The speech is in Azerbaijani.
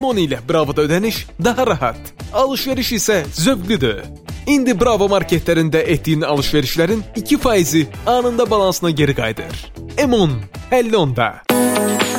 M10 ilə Bravo'da ödəniş daha rahat, alışveriş isə zövqlüdür. İndi Bravo marketlərində etdiyin alışverişlərin 2%-i anında balansına geri qayıdır. M10, 50 onda.